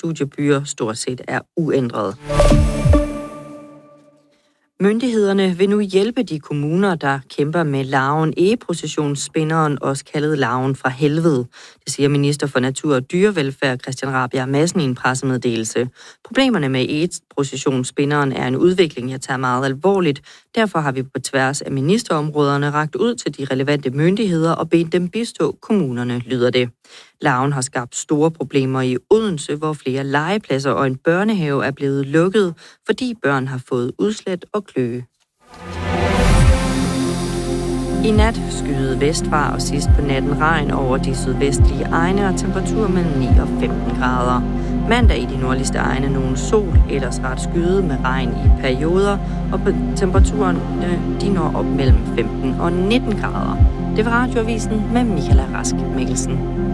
studiebyer stort set er uændret. Myndighederne vil nu hjælpe de kommuner, der kæmper med larven egeprocessionsspinderen, også kaldet larven fra helvede. Det siger minister for Natur og Dyrevelfærd Christian Rabjerg Madsen i en pressemeddelelse. Problemerne med egeprocessionsspinderen er en udvikling, jeg tager meget alvorligt. Derfor har vi på tværs af ministerområderne rakt ud til de relevante myndigheder og bedt dem bistå kommunerne, lyder det. Larven har skabt store problemer i Odense, hvor flere legepladser og en børnehave er blevet lukket, fordi børn har fået udslæt og kløe. I nat skyede vestfra og sidst på natten regn over de sydvestlige egne og temperatur mellem 9 og 15 grader. Mandag i de nordligste egne nogen sol, ellers ret skyde med regn i perioder, og på temperaturen de når op mellem 15 og 19 grader. Det var Radioavisen med Michaela Rask Mikkelsen.